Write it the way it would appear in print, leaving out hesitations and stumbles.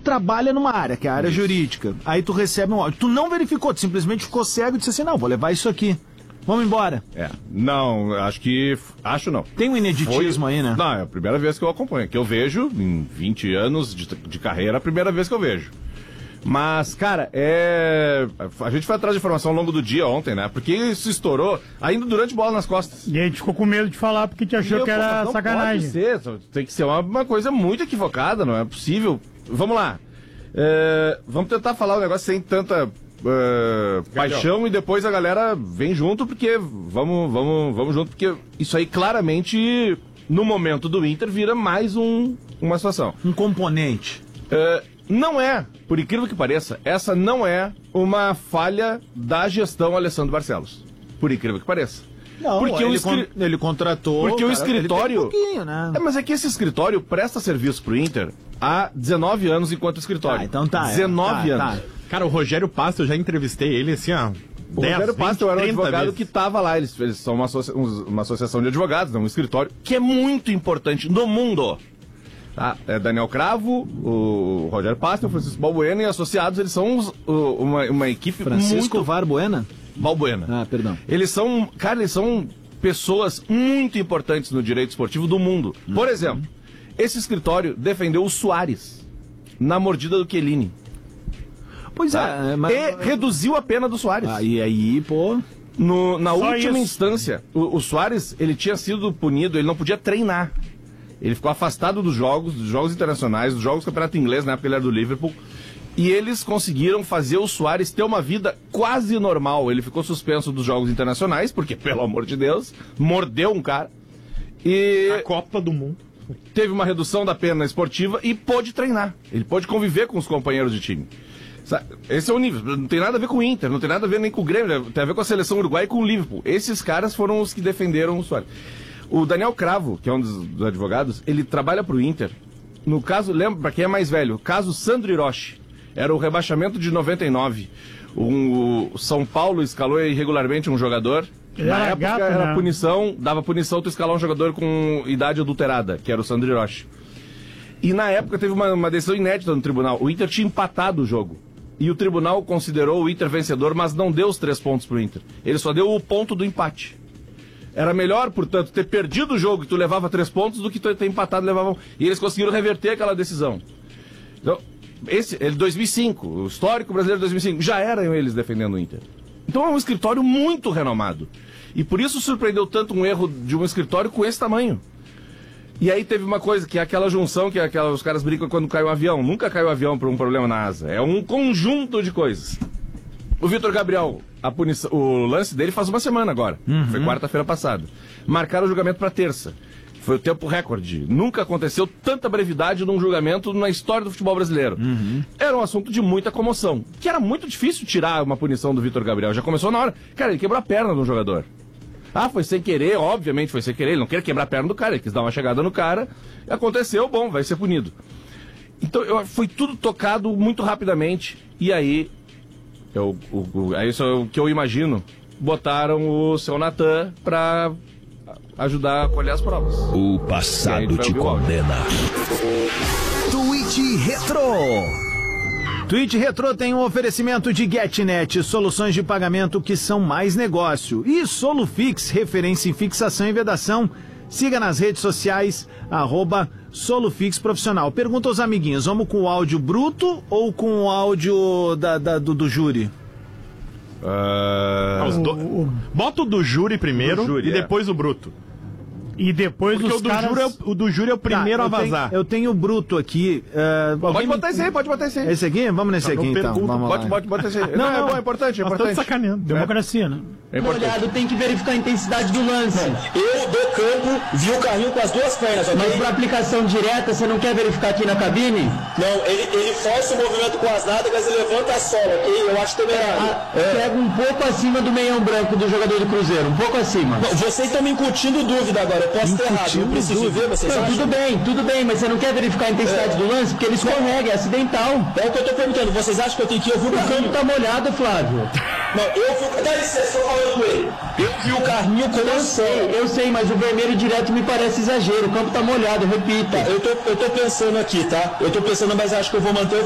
trabalha numa área, que é a área jurídica. Aí tu recebe um áudio. Tu não verificou, tu simplesmente ficou cego e disse assim, não, vou levar isso aqui. Vamos embora. Não, acho não. Tem um ineditismo aí, né? Não, é a primeira vez que eu acompanho, que eu vejo, em 20 anos de carreira, é a primeira vez que eu vejo. Mas, cara, a gente foi atrás de informação ao longo do dia ontem, né? Porque isso estourou ainda durante Bola nas Costas. E a gente ficou com medo de falar porque te achou que era sacanagem. Pode ser, tem que ser uma coisa muito equivocada, não é possível. Vamos lá. Vamos tentar falar o negócio sem tanta paixão e depois a galera vem junto, porque vamos junto, porque isso aí claramente, no momento do Inter, vira mais uma situação. Um componente. Não é, por incrível que pareça, essa não é uma falha da gestão Alessandro Barcelos. Por incrível que pareça. Não, porque ele contratou... Porque o escritório... Ele tem um pouquinho, né? Mas é que esse escritório presta serviço pro Inter há 19 anos enquanto escritório. Então tá. 19 anos. Tá. Cara, o Rogério Pasto, eu já entrevistei ele assim, ó. O Rogério Pasto era um advogado que estava lá. Eles são uma associação de advogados, um escritório que é muito importante no mundo. Tá? Daniel Cravo, o Rogério Pasto, o Francisco Balbuena e associados, eles são uma equipe Francisco Varbuena? Balbuena. Ah, perdão. Eles são pessoas muito importantes no direito esportivo do mundo. Por exemplo, esse escritório defendeu o Soares na mordida do Chiellini. Pois tá? E reduziu a pena do Soares. E aí, pô... Na última instância, o Soares, ele tinha sido punido, ele não podia treinar. Ele ficou afastado dos jogos internacionais, dos jogos do Campeonato Inglês, na época ele era do Liverpool. E eles conseguiram fazer o Soares ter uma vida quase normal. Ele ficou suspenso dos jogos internacionais, porque, pelo amor de Deus, mordeu um cara. E a Copa do Mundo. Teve uma redução da pena esportiva e pôde treinar. Ele pôde conviver com os companheiros de time. Esse é o nível. Não tem nada a ver com o Inter, não tem nada a ver nem com o Grêmio, tem a ver com a seleção uruguaia e com o Liverpool. Esses caras foram os que defenderam o Soares. O Daniel Cravo, que é um dos advogados, ele trabalha pro Inter. No caso, lembra, pra quem é mais velho, o caso Sandro Hiroshi. Era o rebaixamento de 99. O São Paulo escalou irregularmente um jogador. Na época era punição, dava punição tu escalar um jogador com idade adulterada, que era o Sandro Hiroshi. E na época teve uma decisão inédita no tribunal. O Inter tinha empatado o jogo. E o tribunal considerou o Inter vencedor, mas não deu os 3 pontos pro Inter. Ele só deu o ponto do empate. Era melhor, portanto, ter perdido o jogo e tu levava 3 pontos do que tu ter empatado e levavam. E eles conseguiram reverter aquela decisão. Então, esse 2005, o histórico brasileiro de 2005, já eram eles defendendo o Inter. Então é um escritório muito renomado. E por isso surpreendeu tanto um erro de um escritório com esse tamanho. E aí teve uma coisa, que é aquela junção que os caras brincam quando cai um avião. Nunca caiu um avião por um problema na asa. É um conjunto de coisas. O Vitor Gabriel, o lance dele faz uma semana agora. Foi quarta-feira passada. Marcaram o julgamento para terça. Foi o tempo recorde. Nunca aconteceu tanta brevidade num julgamento na história do futebol brasileiro. Era um assunto de muita comoção. Que era muito difícil tirar uma punição do Vitor Gabriel. Já começou na hora. Cara, ele quebrou a perna de um jogador. Foi sem querer, obviamente foi sem querer. Ele não queria quebrar a perna do cara, ele quis dar uma chegada no cara. Aconteceu, bom, vai ser punido. Então foi tudo tocado muito rapidamente. E aí, isso é o que eu imagino, botaram o seu Natan pra ajudar a colher as provas. O passado te condena. Tweet Retro. Tweet Retro tem um oferecimento de GetNet, soluções de pagamento que são mais negócio. E Solufix, referência em fixação e vedação. Siga nas redes sociais, @Solufix Profissional. Pergunta aos amiguinhos, vamos com o áudio bruto ou com o áudio do júri? Bota o do júri primeiro e depois o bruto. E depois porque o do júri é o primeiro a vazar. Eu tenho o bruto aqui. Pode botar esse aí, Esse aqui? Vamos nesse aqui então. Pode botar esse aí. Não, é bom, é importante. Nós estamos sacaneando. Democracia, né? Olhado, tem que verificar a intensidade do lance. Eu, do campo, vi o carrinho com as duas pernas, ok? Mas pra aplicação direta, você não quer verificar aqui na cabine? Não, ele força o movimento com as nádegas e levanta a sola, ok? Eu acho temerário. Pega um pouco acima do meião branco do jogador do Cruzeiro, um pouco acima. Não, vocês estão me incutindo dúvida agora, eu posso ter errado, eu preciso ver, vocês acham? Tudo bem, mas você não quer verificar a intensidade do lance? Porque ele escorrega, é acidental. É o que eu tô perguntando, vocês acham que eu tenho que ir? Eu vi o campo tá molhado, Flávio. Não, eu vi... Dá licença, eu vi o carrinho com eu sei, mas o vermelho direto me parece exagero. O campo tá molhado, repita. Eu tô pensando aqui, tá? Eu tô pensando, mas acho que eu vou manter o